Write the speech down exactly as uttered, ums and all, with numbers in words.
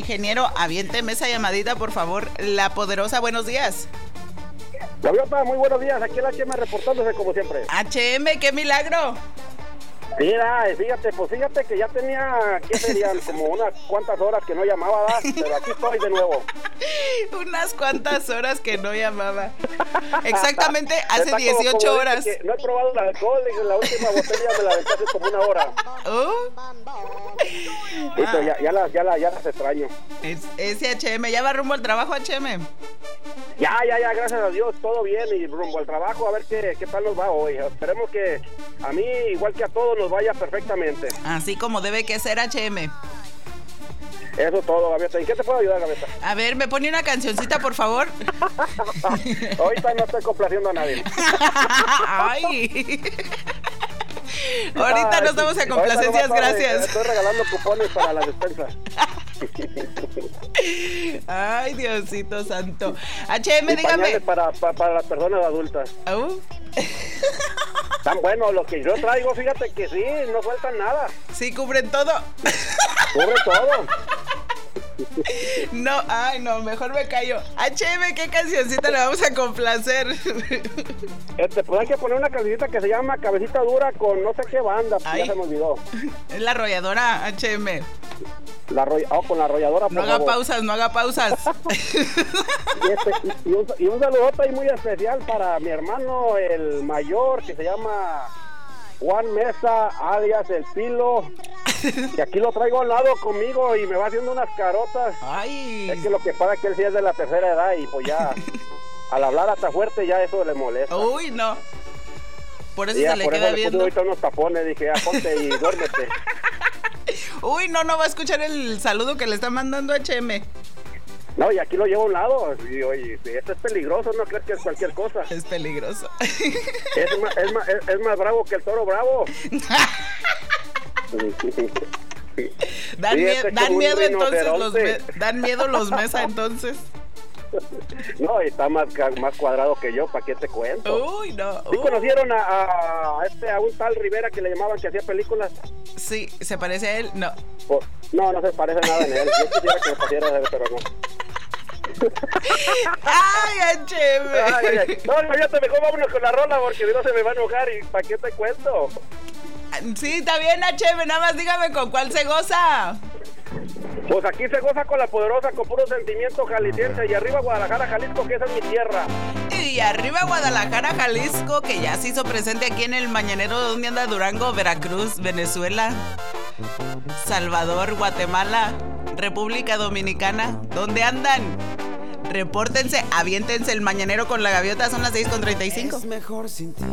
ingeniero, aviénteme esa llamadita, por favor. La Poderosa, buenos días. Gaviota, muy buenos días. Aquí el H M reportándose como siempre. H M, qué milagro. Mira, fíjate, pues fíjate que ya tenía, ¿qué serían? Como unas cuantas horas que no llamaba, ¿verdad? Pero aquí estoy de nuevo. Unas cuantas horas que no llamaba. Exactamente hace Está dieciocho como, como horas. No he probado el alcohol y la última botella me la aventé hace como una hora. Oh. Listo, Ah. ya, ya, las, ya, las, ya las extraño. Es, ese H M, ¿ya va rumbo al trabajo, H M? Ya, ya, ya, gracias a Dios, todo bien y rumbo al trabajo, a ver qué, qué tal nos va hoy. Esperemos que a mí, igual que a todos, nos vaya perfectamente. Así como debe que ser, H M. Eso todo, Gaviota. ¿Y qué te puedo ayudar, Gaviota? A ver, ¿me pone una cancioncita, por favor? Ahorita no estoy complaciendo a nadie. Ay. Ahorita nos damos a complacencias, no gracias. Estoy regalando cupones para la despensa. Ay, Diosito santo. H M, Y dígame. pañales Para, para, para las personas adultas. Uh. Tan bueno, lo que yo traigo, fíjate que sí, no sueltan nada. Sí, cubren todo. Cubre todo. No, ay, no, mejor me callo. H M, ¿qué cancioncita le vamos a complacer? Este, pues hay que poner una cancioncita que se llama Cabecita Dura con no sé qué banda, pues ya se me olvidó. Es la arrolladora, H M. La arroll... oh, con la arrolladora, por No haga favor. pausas, no haga pausas. Y, este, y, y un, y un saludote ahí muy especial para mi hermano, el mayor, que se llama Juan Mesa, alias El Pilo. Y aquí lo traigo al lado conmigo y me va haciendo unas carotas. Ay. Es que lo que pasa es que él sí es de la tercera edad y pues ya, al hablar hasta fuerte ya eso le molesta. Uy, no. Por eso Y ya, se le por queda eso le puse viendo. ahorita unos tapones, dije, ya ponte y duérmete. Uy, no, no va a escuchar el saludo que le está mandando H M. No, y aquí lo llevo a un lado. Y oye, esto es peligroso, no crees que es cualquier cosa. Es peligroso. Es más, es más, es, es más bravo que el toro bravo. Dan, Sí, mie- este es dan como un miedo entonces los me- rinoceronte. dan miedo los Mesa entonces. No, y está más, ca- más cuadrado que yo, ¿para qué te cuento? Uy, no. ¿Sí uh. conocieron a, a, a este, a un tal Rivera que le llamaban que hacía películas? Sí, ¿se parece a él? No. Pues, no, no se parece nada en él. Yo quisiera que me pareciera de él, pero no. Ay, H M. Ay, ay, ay. No, no, ya te mejor vámonos con la rola porque si no se me va a enojar y ¿para qué te cuento? Sí, está bien, H M, nada más dígame con cuál se goza. Pues aquí se goza con la Poderosa, con puro sentimiento jalisciense. Y arriba Guadalajara, Jalisco, que esa es mi tierra. Y arriba Guadalajara, Jalisco, que ya se hizo presente aquí en el Mañanero. ¿Dónde anda Durango? Veracruz, Venezuela, Salvador, Guatemala, República Dominicana. ¿Dónde andan? Repórtense, aviéntense el Mañanero con la Gaviota. Son las seis con treinta y cinco. Es mejor sin ti.